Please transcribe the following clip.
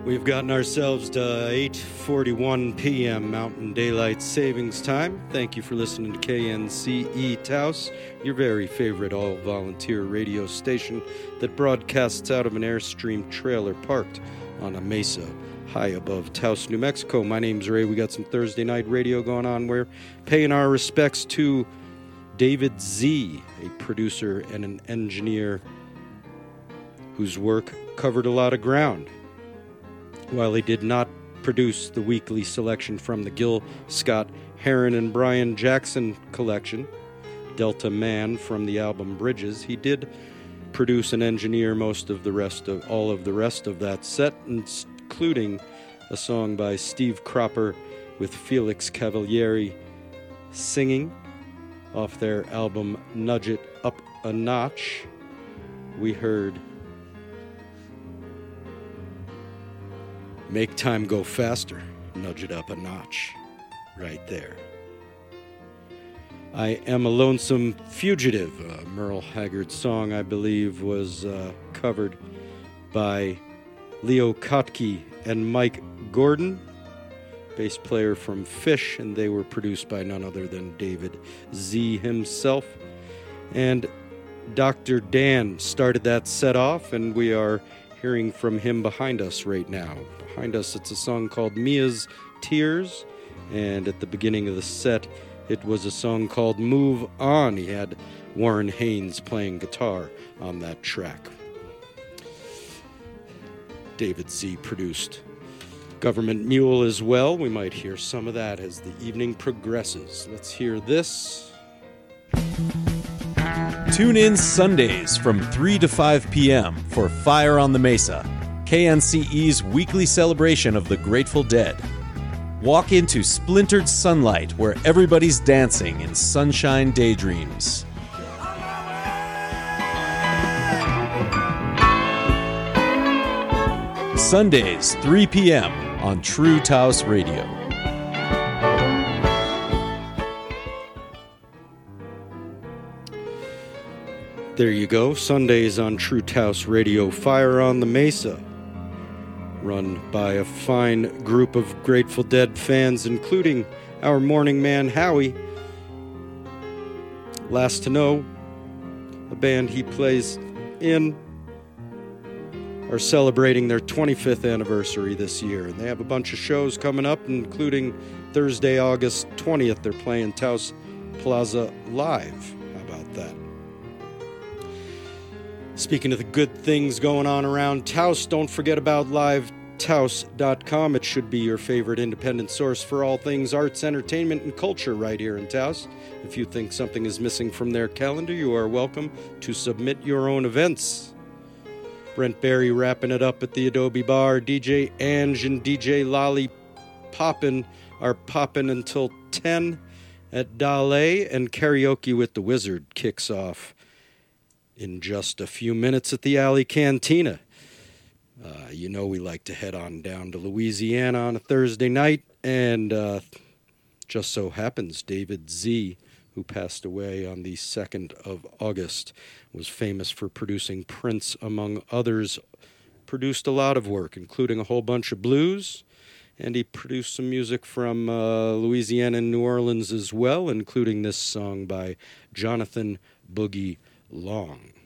We've gotten ourselves to 8:41 p.m. Mountain Daylight Savings Time. Thank you for listening to KNCE Taos, your very favorite all-volunteer radio station that broadcasts out of an Airstream trailer parked on a mesa high above Taos, New Mexico. My name's Ray. We got some Thursday night radio going on. We're paying our respects to David Z., a producer and an engineer whose work covered a lot of ground. While he did not produce the weekly selection from the Gil Scott Heron and Brian Jackson collection, Delta Man from the album Bridges, he did produce and engineer all of the rest of that set, including a song by Steve Cropper with Felix Cavalieri singing off their album Nudge It Up a Notch. We heard Make Time Go Faster, Nudge It Up a Notch, right there. I Am a Lonesome Fugitive, a Merle Haggard song, I believe, was covered by Leo Kottke and Mike Gordon, bass player from Phish, and they were produced by none other than David Z. himself. And Dr. Dan started that set off, and we are hearing from him behind us right now. Behind us, it's a song called Mia's Tears, and at the beginning of the set, it was a song called Move On. He had Warren Haynes playing guitar on that track. David Z. produced Government Mule as well. We might hear some of that as the evening progresses. Let's hear this. Tune in Sundays from 3 to 5 p.m. for Fire on the Mesa, KNCE's weekly celebration of the Grateful Dead. Walk into splintered sunlight where everybody's dancing in sunshine daydreams. Sundays, 3 p.m. on True Taos Radio. There you go. Sundays on True Taos Radio, Fire on the Mesa, run by a fine group of Grateful Dead fans, including our morning man, Howie. Last to Know, a band he plays in, are celebrating their 25th anniversary this year, and they have a bunch of shows coming up, including Thursday, August 20th. They're playing Taos Plaza Live. How about that? Speaking of the good things going on around Taos, don't forget about LiveTaos.com. It should be your favorite independent source for all things arts, entertainment, and culture right here in Taos. If you think something is missing from their calendar, you are welcome to submit your own events. Brent Berry wrapping it up at the Adobe Bar. DJ Ange and DJ Lolly are popping until 10 at Dale, and Karaoke with the Wizard kicks off in just a few minutes at the Alley Cantina. You know we like to head on down to Louisiana on a Thursday night, and just so happens David Z., who passed away on the 2nd of August, was famous for producing Prince, among others, produced a lot of work, including a whole bunch of blues, and he produced some music from Louisiana and New Orleans as well, including this song by Jonathan Boogie Long.